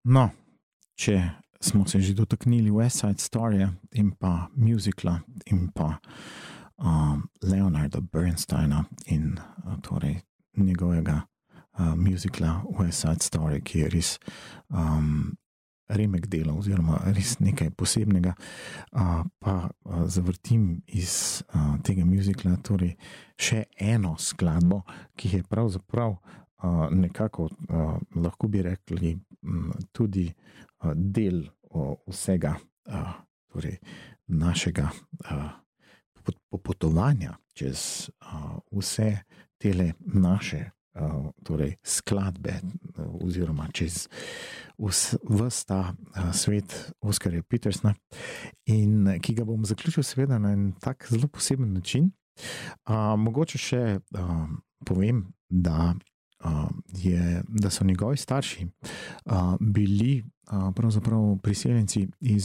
No, če smo se že dotaknili West Side Storyja in pa musicala in pa Leonarda Bernsteina in torej njegovega musicala West Side Story, ki je res remek dela oziroma res nekaj posebnega, pa zavrtim iz tega musicala torej še eno skladbo, ki je pravzaprav nekako, lahko bi rekli, tudi del vsega torej našega popotovanja čez vse tele naše torej skladbe oziroma čez ves ta svet Oskarja Petersna, in ki ga bom zaključil seveda na en tak zelo poseben način. Mogoče še povem, da so njegovi starši bili pravzaprav priseljenci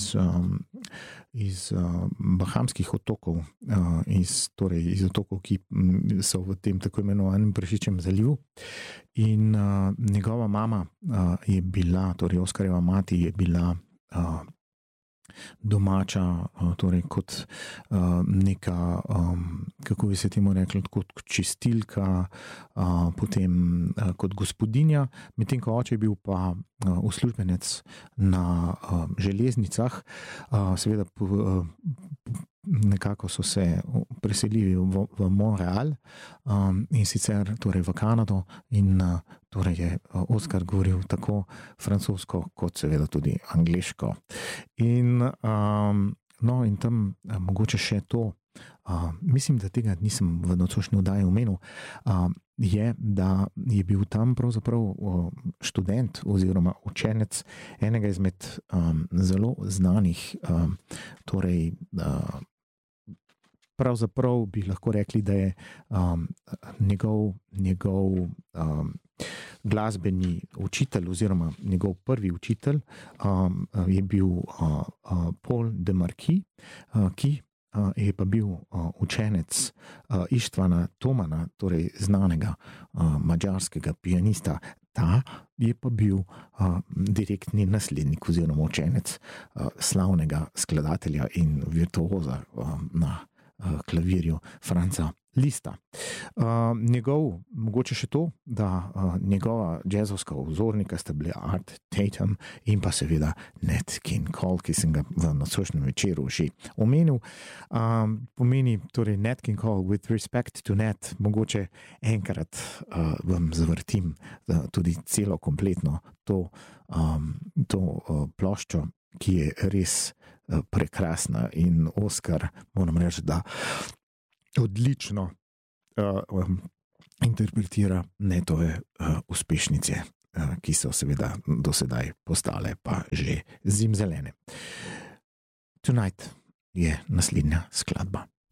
iz Bahamskih otokov, iz otokov, ki so v tem tako imenovanem Prašičjem zalivu. In njegova mama je bila, torej Oskarjeva mati je bila domača, torej kot neka, kako bi se temu rekli, kot čistilka, potem kot gospodinja, medtem ko oče je bil pa uslužbenec na železnicah. Seveda nekako so se preselili v Montreal, in sicer torej v Kanado, in torej je Oskar govoril tako francosko kot seveda tudi angleško. In in tam mogoče še to, mislim, da tega nisem v nocojšnji oddaji omenil, je, da je bil tam pravzaprav študent oziroma učenec enega izmed zelo znanih, torej pravzaprav bi lahko rekli, da je njegov glasbeni učitelj oziroma njegov prvi učitelj je bil Paul de Marquis, ki je pa bil učenec Ištvana Tomana, torej znanega madžarskega pianista. Ta je pa bil direktni naslednik oziroma učenec slavnega skladatelja in virtuoza na klavirju Franza Lista. Mogoče še to, da njegova jazzovska vzornika sta bili Art Tatum in pa seveda Nat King Cole, ki sem ga v nocojšnjem večeru že omenil. Pomeni torej Nat King Cole, With Respect to Nat. Mogoče enkrat vam zavrtim tudi celo kompletno to ploščo, ki je res prekrasna, in Oskar, moram reči, da odlično interpretira Natove uspešnice, ki so seveda do sedaj postale pa že zimzelene. Tonight je naslednja skladba.